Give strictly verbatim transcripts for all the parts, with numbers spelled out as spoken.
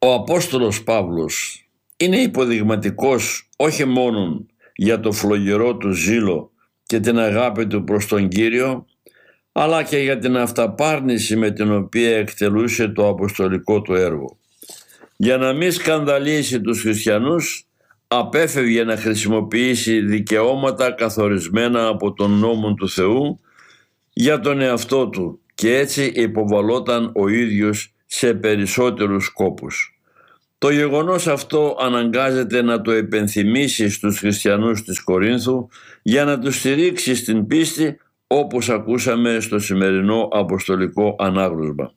Ο Απόστολος Παύλος είναι υποδειγματικός όχι μόνον για το φλογερό του ζήλο και την αγάπη του προς τον Κύριο, αλλά και για την αυταπάρνηση με την οποία εκτελούσε το αποστολικό του έργο. Για να μην σκανδαλίσει τους χριστιανούς, απέφευγε να χρησιμοποιήσει δικαιώματα καθορισμένα από τον νόμο του Θεού για τον εαυτό του και έτσι υποβαλόταν ο ίδιος σε περισσότερους σκόπους. Το γεγονός αυτό αναγκάζεται να το επενθυμίσει στους χριστιανούς της Κορίνθου για να τους στηρίξει στην πίστη, όπως ακούσαμε στο σημερινό αποστολικό ανάγνωσμα.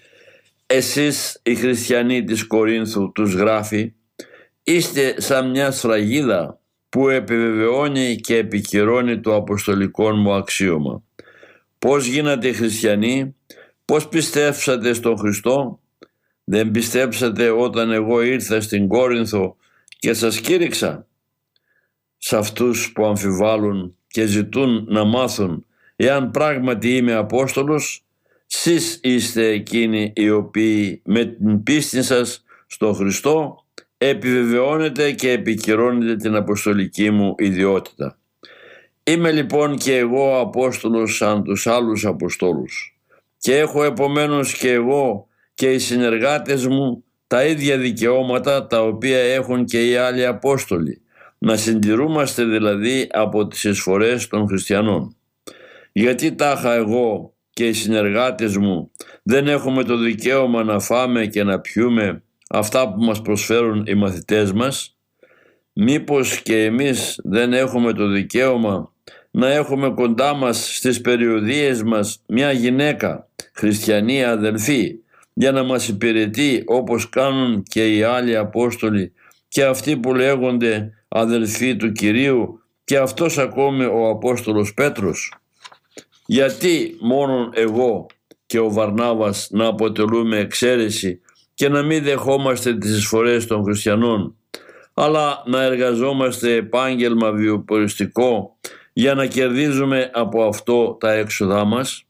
Εσείς οι χριστιανοί της Κορίνθου, τους γράφει, είστε σαν μια σφραγίδα που επιβεβαιώνει και επικυρώνει το αποστολικό μου αξίωμα. Πώς γίνατε χριστιανοί, πώς πιστεύσατε στον Χριστό? Δεν πιστέψατε όταν εγώ ήρθα στην Κόρινθο και σας κήρυξα? Σε αυτούς που αμφιβάλλουν και ζητούν να μάθουν εάν πράγματι είμαι Απόστολος, σεις είστε εκείνοι οι οποίοι με την πίστη σας στον Χριστό επιβεβαιώνετε και επικυρώνετε την αποστολική μου ιδιότητα. Είμαι λοιπόν και εγώ Απόστολος σαν τους άλλους Αποστόλους και έχω επομένως και εγώ και οι συνεργάτες μου τα ίδια δικαιώματα τα οποία έχουν και οι άλλοι Απόστολοι, να συντηρούμαστε δηλαδή από τις εισφορές των χριστιανών. Γιατί τάχα εγώ και οι συνεργάτες μου δεν έχουμε το δικαίωμα να φάμε και να πιούμε αυτά που μας προσφέρουν οι μαθητές μας? Μήπως και εμείς δεν έχουμε το δικαίωμα να έχουμε κοντά μας στις περιοδίες μας μια γυναίκα, χριστιανή αδελφή, για να μας υπηρετεί όπως κάνουν και οι άλλοι Απόστολοι και αυτοί που λέγονται αδελφοί του Κυρίου και αυτός ακόμη ο Απόστολος Πέτρος? Γιατί μόνον εγώ και ο Βαρνάβας να αποτελούμε εξαίρεση και να μην δεχόμαστε τις εισφορές των χριστιανών, αλλά να εργαζόμαστε επάγγελμα βιοποριστικό για να κερδίζουμε από αυτό τα έξοδά μας?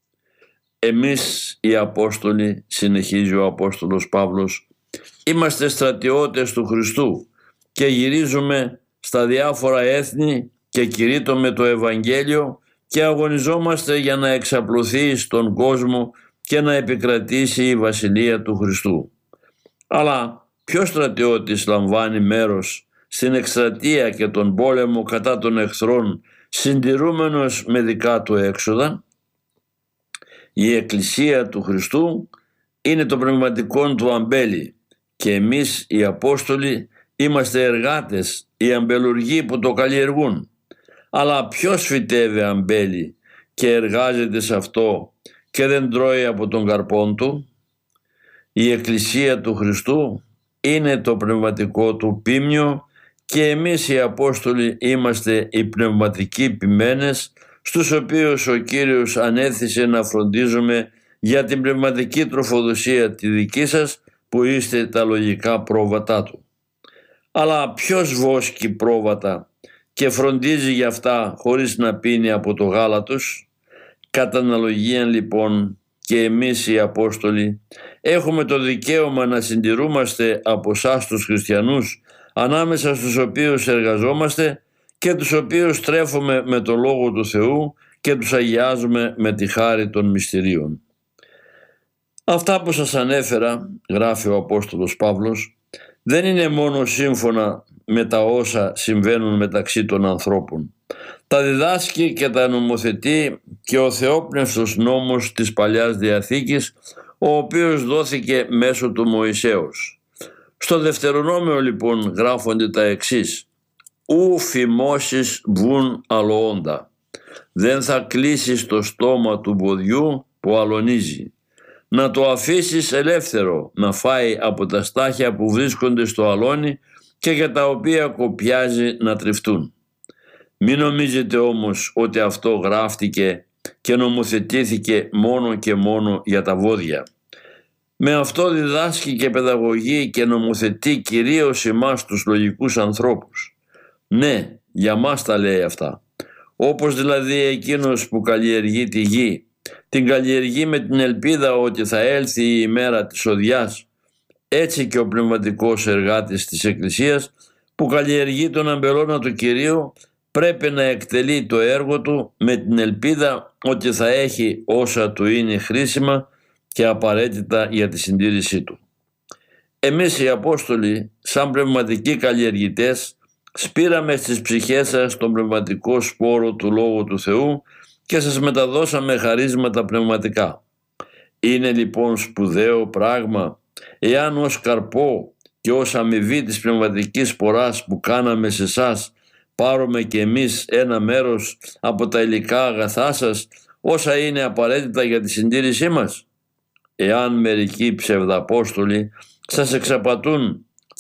Εμείς οι Απόστολοι, συνεχίζει ο Απόστολος Παύλος, είμαστε στρατιώτες του Χριστού και γυρίζουμε στα διάφορα έθνη και κηρύττουμε το Ευαγγέλιο και αγωνιζόμαστε για να εξαπλωθεί στον κόσμο και να επικρατήσει η Βασιλεία του Χριστού. Αλλά ποιος στρατιώτης λαμβάνει μέρος στην εκστρατεία και τον πόλεμο κατά των εχθρών συντηρούμενος με δικά του έξοδα? Η Εκκλησία του Χριστού είναι το πνευματικό του αμπέλι και εμείς οι Απόστολοι είμαστε εργάτες, οι αμπελουργοί που το καλλιεργούν. Αλλά ποιος φυτεύει αμπέλι και εργάζεται σε αυτό και δεν τρώει από τον καρπόν του? Η Εκκλησία του Χριστού είναι το πνευματικό του ποίμνιο και εμείς οι Απόστολοι είμαστε οι πνευματικοί ποιμένες, στους οποίους ο Κύριος ανέθεσε να φροντίζουμε για την πνευματική τροφοδοσία τη δική σας που είστε τα λογικά πρόβατά του. Αλλά ποιος βόσκει πρόβατα και φροντίζει για αυτά χωρίς να πίνει από το γάλα τους? Κατά αναλογία λοιπόν και εμείς οι Απόστολοι έχουμε το δικαίωμα να συντηρούμαστε από εσάς τους χριστιανούς, ανάμεσα στους οποίους εργαζόμαστε και τους οποίους τρέφουμε με το Λόγο του Θεού και τους αγιάζουμε με τη χάρη των μυστηρίων. Αυτά που σας ανέφερα, γράφει ο Απόστολος Παύλος, δεν είναι μόνο σύμφωνα με τα όσα συμβαίνουν μεταξύ των ανθρώπων. Τα διδάσκει και τα νομοθετεί και ο θεόπνευστος νόμος της Παλιάς Διαθήκης, ο οποίος δόθηκε μέσω του Μωυσέως. Στο Δευτερονόμιο λοιπόν γράφονται τα εξής: «Ου φημώσεις βουν αλοόντα, δεν θα κλείσεις το στόμα του ποδιού που αλωνίζει, να το αφήσεις ελεύθερο να φάει από τα στάχια που βρίσκονται στο αλόνι και για τα οποία κοπιάζει να τριφτούν». Μην νομίζετε όμως ότι αυτό γράφτηκε και νομοθετήθηκε μόνο και μόνο για τα βόδια. Με αυτό διδάσκει και παιδαγωγεί και νομοθετεί κυρίως εμάς τους λογικούς ανθρώπους. Ναι, για μας τα λέει αυτά. Όπως δηλαδή εκείνος που καλλιεργεί τη γη, την καλλιεργεί με την ελπίδα ότι θα έλθει η ημέρα της οδιάς, Έτσι και ο πνευματικός εργάτης της Εκκλησίας που καλλιεργεί τον αμπελώνα του Κυρίου πρέπει να εκτελεί το έργο του με την ελπίδα ότι θα έχει όσα του είναι χρήσιμα και απαραίτητα για τη συντήρησή του. Εμείς οι Απόστολοι, σαν πνευματικοί καλλιεργητές, σπήραμε στις ψυχές σας τον πνευματικό σπόρο του Λόγου του Θεού και σας μεταδώσαμε χαρίσματα πνευματικά. Είναι λοιπόν σπουδαίο πράγμα εάν ως καρπό και ως αμοιβή της πνευματικής σποράς που κάναμε σε εσάς πάρουμε και εμείς ένα μέρος από τα υλικά αγαθά σας, όσα είναι απαραίτητα για τη συντήρησή μας. Εάν μερικοί ψευδαπόστολοι σας εξαπατούν